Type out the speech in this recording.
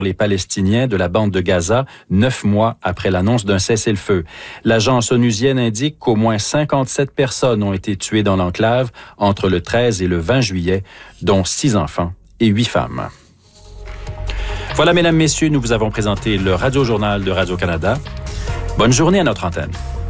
les Palestiniens de la bande de Gaza 9 mois après l'annonce d'un cessez-le-feu. L'agence onusienne indique qu'au moins 57 personnes ont été tuées dans l'enclave entre le 13 et le 20 juillet, dont 6 enfants et 8 femmes. Voilà, mesdames, messieurs, nous vous avons présenté le Radio-Journal de Radio-Canada. Bonne journée à notre antenne.